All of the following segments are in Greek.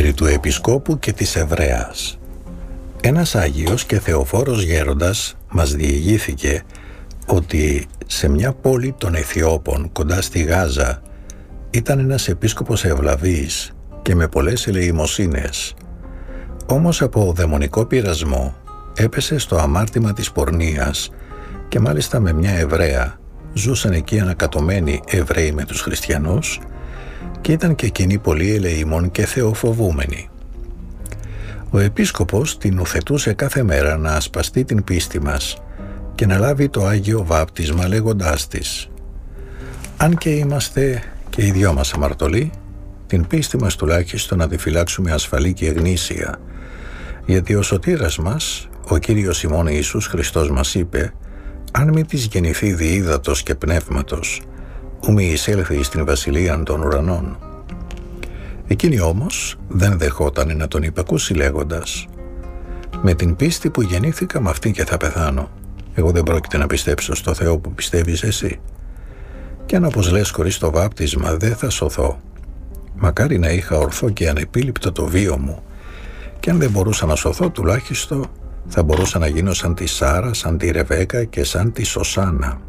Περί του Επισκόπου και της Εβραίας. Ένας Άγιος και Θεοφόρος γέροντας μας διηγήθηκε ότι σε μια πόλη των Αιθιώπων κοντά στη Γάζα ήταν ένας επίσκοπος ευλαβής και με πολλές ελεημοσύνες. Όμως από δαιμονικό πειρασμό έπεσε στο αμάρτημα της πορνείας και μάλιστα με μια Εβραία. Ζούσαν εκεί ανακατωμένοι Εβραίοι με τους χριστιανούς και ήταν και εκείνοι πολύ ελεημών και θεοφοβούμενοι. Ο επίσκοπος την ουθετούσε κάθε μέρα να ασπαστεί την πίστη μας και να λάβει το Άγιο Βάπτισμα λέγοντάς της: «Αν και είμαστε και οι δυο μας αμαρτωλοί, την πίστη μας τουλάχιστον να τη φυλάξουμε ασφαλή και γνήσια, γιατί ο σωτήρας μας, ο Κύριος ημών Ιησούς Χριστός μας είπε: αν μη της γεννηθεί δι' ύδατος και πνεύματος, ου μη εισέλθει στην βασιλεία των ουρανών». Εκείνη όμως δεν δεχόταν να τον υπακούσει λέγοντας: «Με την πίστη που γεννήθηκα με αυτήν και θα πεθάνω. Εγώ δεν πρόκειται να πιστέψω στο Θεό που πιστεύεις εσύ. Και αν όπως λες χωρίς το βάπτισμα δεν θα σωθώ. Μακάρι να είχα ορθό και ανεπίληπτο το βίο μου, και αν δεν μπορούσα να σωθώ τουλάχιστον θα μπορούσα να γίνω σαν τη Σάρα, σαν τη Ρεβέκα και σαν τη Σωσάνα».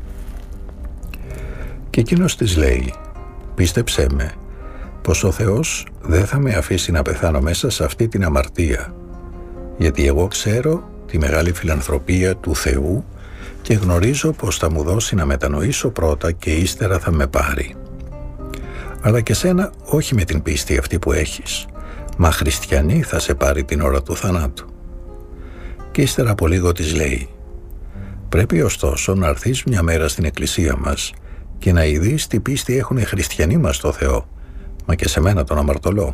Και εκείνος της λέει: «Πίστεψέ με πως ο Θεός δεν θα με αφήσει να πεθάνω μέσα σε αυτή την αμαρτία, γιατί εγώ ξέρω τη μεγάλη φιλανθρωπία του Θεού και γνωρίζω πως θα μου δώσει να μετανοήσω πρώτα και ύστερα θα με πάρει. Αλλά και σένα όχι με την πίστη αυτή που έχεις, μα χριστιανή θα σε πάρει την ώρα του θανάτου». Και ύστερα από λίγο της λέει: «Πρέπει ωστόσο να έρθεις μια μέρα στην εκκλησία μας και να ειδείς τι πίστη έχουν οι χριστιανοί μας στο Θεό, μα και σε μένα τον αμαρτωλό».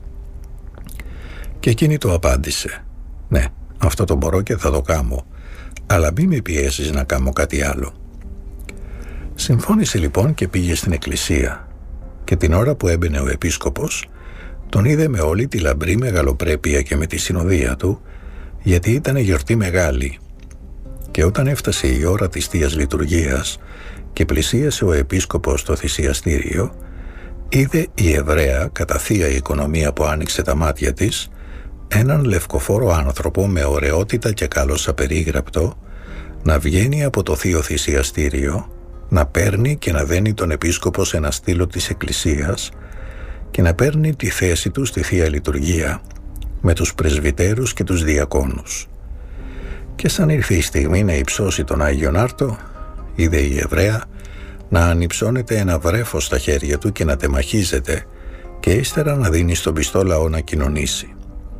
Και εκείνη του απάντησε: «Ναι, αυτό το μπορώ και θα το κάνω, αλλά μη με πιέσεις να κάνω κάτι άλλο». Συμφώνησε λοιπόν και πήγε στην εκκλησία, και την ώρα που έμπαινε ο επίσκοπος τον είδε με όλη τη λαμπρή μεγαλοπρέπεια και με τη συνοδεία του, γιατί ήταν γιορτή μεγάλη. Και όταν έφτασε η ώρα της Θείας Λειτουργίας και πλησίασε ο επίσκοπος στο θυσιαστήριο, είδε η Εβραία κατά θεία οικονομία που άνοιξε τα μάτια της έναν λευκοφόρο άνθρωπο με ωραιότητα και καλώς απερίγραπτο να βγαίνει από το θείο θυσιαστήριο, να παίρνει και να δένει τον επίσκοπο σε ένα στήλο της εκκλησίας και να παίρνει τη θέση του στη Θεία Λειτουργία με τους πρεσβυτέρους και τους διακόνους. Και σαν ήρθε η στιγμή να υψώσει τον Άγιον Άρτο, είδε η Εβραία να ανυψώνεται ένα βρέφος στα χέρια του και να τεμαχίζεται και ύστερα να δίνει στον πιστό λαό να κοινωνήσει.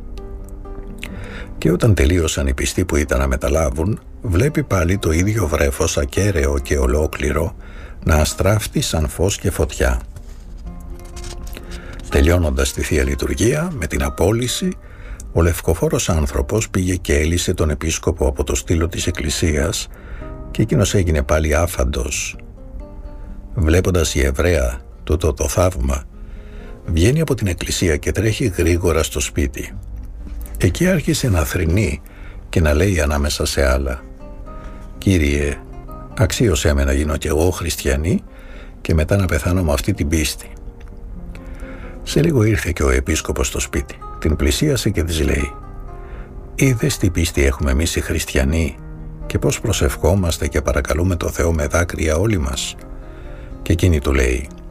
Και όταν τελείωσαν οι πιστοί που ήταν να μεταλάβουν, βλέπει πάλι το ίδιο βρέφος ακέραιο και ολόκληρο να αστράφτει σαν φως και φωτιά. Τελειώνοντας τη Θεία Λειτουργία με την απόλυση, ο λευκοφόρος άνθρωπος πήγε και έλυσε τον επίσκοπο από το στήλο της εκκλησίας και εκείνος έγινε πάλι άφαντος. Βλέποντας η Εβραία τούτο το θαύμα, βγαίνει από την εκκλησία και τρέχει γρήγορα στο σπίτι. Εκεί άρχισε να θρηνεί και να λέει ανάμεσα σε άλλα: «Κύριε, αξίωσέ με να γίνω κι εγώ χριστιανή και μετά να πεθάνω με αυτή την πίστη». Σε λίγο ήρθε και ο επίσκοπος στο σπίτι, την πλησίασε και της λέει: «Είδες τι πίστη έχουμε εμείς οι χριστιανοί και πώς προσευχόμαστε και παρακαλούμε το Θεό με δάκρυα όλοι μας?» Και εκείνη του λέει: